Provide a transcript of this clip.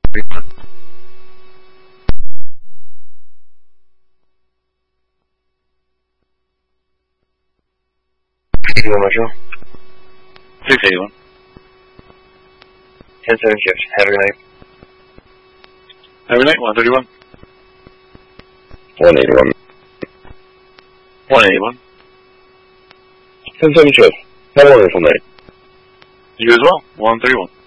81 Metro. 681. 10-7 shift. Have a good night. Have a good night, 131. 181. 181. 10-7 shift. Have a wonderful night. You as well, 131.